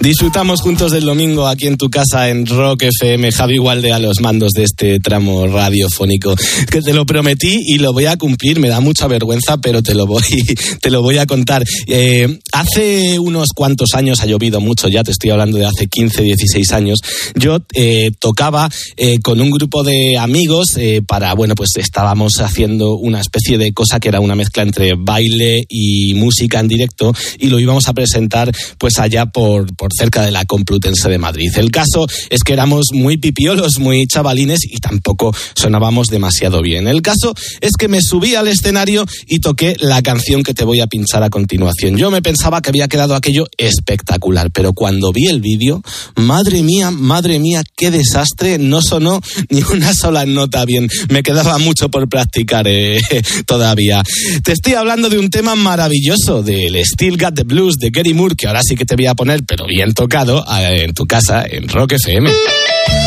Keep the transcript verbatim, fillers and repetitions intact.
Disfrutamos juntos del domingo aquí en tu casa en Rock F M. Javi Gualde a los mandos de este tramo radiofónico. Que te lo prometí y lo voy a cumplir. Me da mucha vergüenza, pero te lo voy, te lo voy a contar. Eh, hace unos cuantos años, ha llovido mucho ya, te estoy hablando de hace quince, dieciséis años, yo eh, tocaba eh, con un grupo de amigos eh, para, bueno, pues estábamos haciendo una especie de cosa que era una mezcla entre baile y música en directo y lo íbamos a presentar pues allá por, por cerca de la Complutense de Madrid. El caso es que éramos muy pipiolos, muy chavalines y tampoco sonábamos demasiado bien. El caso es que me subí al escenario y toqué la canción que te voy a pinchar a continuación. Yo me pensaba que había quedado aquello espectacular, pero cuando vi el vídeo, madre mía, madre mía, qué desastre, no sonó ni una sola nota bien. Me quedaba mucho por practicar eh, todavía. Te estoy hablando de un tema maravilloso, del Still Got the Blues de Gary Moore, que ahora sí que te voy a poner, pero bien tocado, en tu casa, en Rock F M.